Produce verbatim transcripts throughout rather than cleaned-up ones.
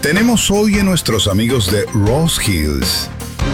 Tenemos hoy a nuestros amigos de Rose Hills.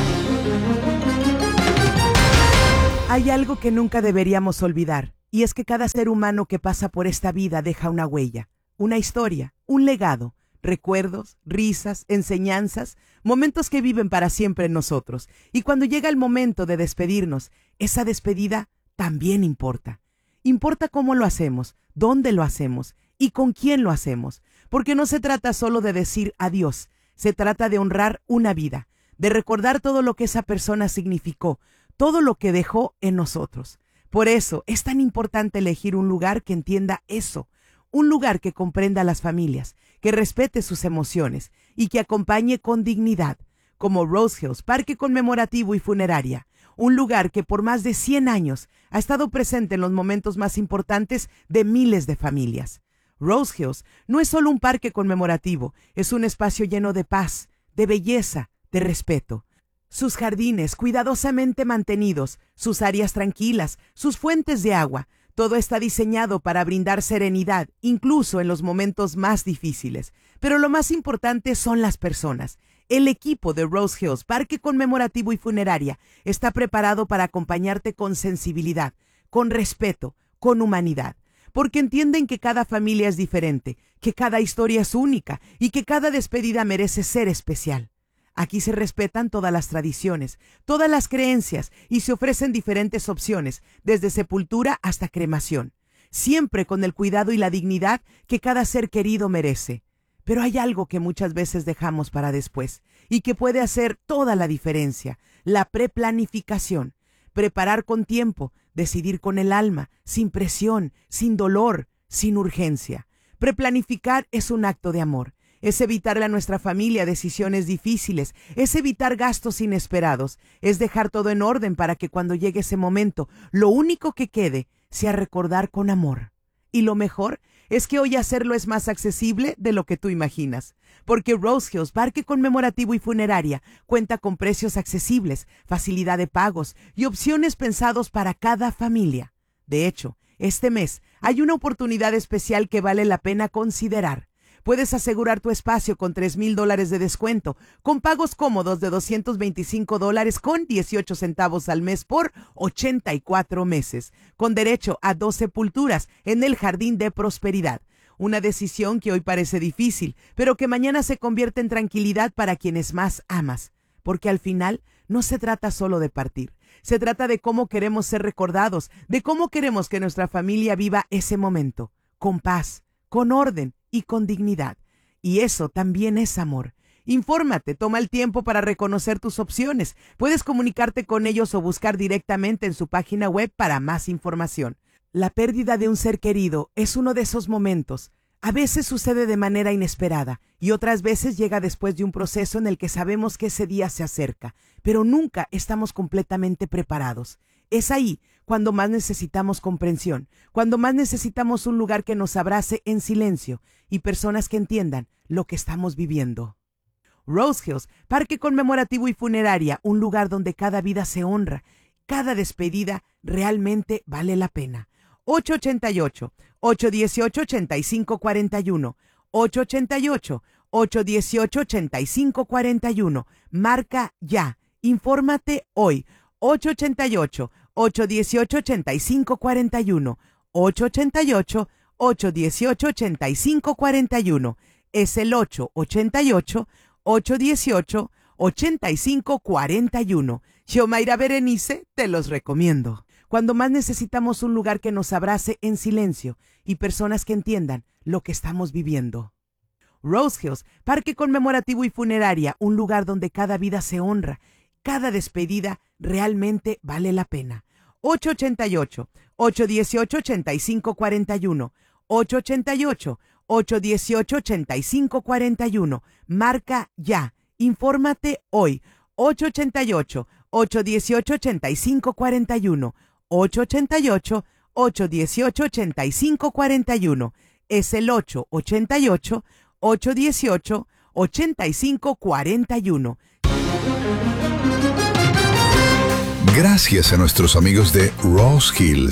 Hay algo que nunca deberíamos olvidar, y es que cada ser humano que pasa por esta vida deja una huella, una historia, un legado, recuerdos, risas, enseñanzas, momentos que viven para siempre en nosotros. Y cuando llega el momento de despedirnos, esa despedida también importa. Importa cómo lo hacemos, dónde lo hacemos y con quién lo hacemos. Porque no se trata solo de decir adiós, se trata de honrar una vida, de recordar todo lo que esa persona significó, todo lo que dejó en nosotros. Por eso es tan importante elegir un lugar que entienda eso, un lugar que comprenda a las familias, que respete sus emociones y que acompañe con dignidad, como Rose Hills, Parque Conmemorativo y Funeraria, un lugar que por más de cien años ha estado presente en los momentos más importantes de miles de familias. Rose Hills no es solo un parque conmemorativo, es un espacio lleno de paz, de belleza, de respeto. Sus jardines cuidadosamente mantenidos, sus áreas tranquilas, sus fuentes de agua, todo está diseñado para brindar serenidad, incluso en los momentos más difíciles. Pero lo más importante son las personas. El equipo de Rose Hills, Parque Conmemorativo y Funeraria, está preparado para acompañarte con sensibilidad, con respeto, con humanidad. Porque entienden que cada familia es diferente, que cada historia es única y que cada despedida merece ser especial. Aquí se respetan todas las tradiciones, todas las creencias y se ofrecen diferentes opciones, desde sepultura hasta cremación, siempre con el cuidado y la dignidad que cada ser querido merece. Pero hay algo que muchas veces dejamos para después y que puede hacer toda la diferencia: la preplanificación. Preparar con tiempo, decidir con el alma, sin presión, sin dolor, sin urgencia. Preplanificar es un acto de amor. Es evitarle a nuestra familia decisiones difíciles, es evitar gastos inesperados, es dejar todo en orden para que cuando llegue ese momento, lo único que quede sea recordar con amor. Y lo mejor es que hoy hacerlo es más accesible de lo que tú imaginas, porque Rose Hills, Parque Conmemorativo y Funeraria, cuenta con precios accesibles, facilidad de pagos y opciones pensados para cada familia. De hecho, este mes hay una oportunidad especial que vale la pena considerar. Puedes asegurar tu espacio con tres mil dólares de descuento, con pagos cómodos de doscientos veinticinco dólares con dieciocho centavos al mes por ochenta y cuatro meses, con derecho a dos sepulturas en el Jardín de Prosperidad. Una decisión que hoy parece difícil, pero que mañana se convierte en tranquilidad para quienes más amas. Porque al final no se trata solo de partir, se trata de cómo queremos ser recordados, de cómo queremos que nuestra familia viva ese momento, con paz, con orden y con dignidad. Y eso también es amor. Infórmate, toma el tiempo para reconocer tus opciones. Puedes comunicarte con ellos o buscar directamente en su página web para más información. La pérdida de un ser querido es uno de esos momentos. A veces sucede de manera inesperada y otras veces llega después de un proceso en el que sabemos que ese día se acerca, pero nunca estamos completamente preparados. Es ahí cuando más necesitamos comprensión, cuando más necesitamos un lugar que nos abrace en silencio y personas que entiendan lo que estamos viviendo. Rose Hills, Parque Conmemorativo y Funeraria, un lugar donde cada vida se honra, cada despedida realmente vale la pena. ocho ocho ocho, ocho uno ocho, ocho cinco cuatro uno, ocho ocho ocho, ocho uno ocho, ocho cinco cuatro uno. Marca ya, infórmate hoy. ocho ocho ocho, ocho uno ocho, ocho cinco cuatro uno, ocho ocho ocho, ocho uno ocho, ocho cinco cuatro uno. Es el ocho ocho ocho, ocho uno ocho, ocho cinco cuatro uno. Xiomara Berenice, te los recomiendo. Cuando más necesitamos un lugar que nos abrace en silencio y personas que entiendan lo que estamos viviendo. Rose Hills, Parque Conmemorativo y Funeraria, un lugar donde cada vida se honra, cada despedida realmente vale la pena. ocho ocho ocho, ocho uno ocho, ocho cinco cuatro uno, ocho ocho ocho, ocho uno ocho, ocho cinco cuatro uno. Marca ya, infórmate hoy. ocho ocho ocho, ocho uno ocho, ocho cinco cuatro uno, ocho ocho ocho, ocho uno ocho, ocho cinco cuatro uno. Es el ocho ocho ocho, ocho uno ocho, ocho cinco cuatro uno. Gracias a nuestros amigos de Rose Hills.